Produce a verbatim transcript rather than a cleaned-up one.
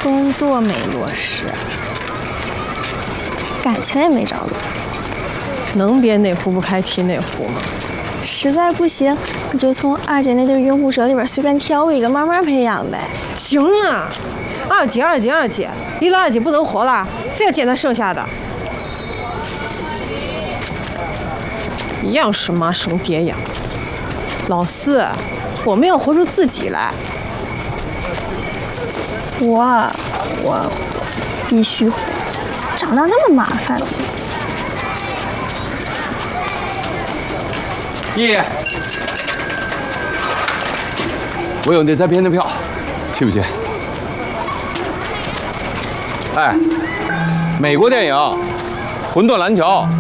工作没落实，感情也没着落， 能别哪壶不开提哪壶吗？ 实在不行，你就从二姐那对云虎蛇里边随便挑一个，慢慢培养呗。 行了，二姐二姐二姐，离了二姐不能活了，非要捡她剩下的。一样是妈生爹养。老四，我们要活出自己来。 我我必须活，长大那么麻烦。 姨，我有那在编的票，去不去？哎，美国电影《魂断蓝桥》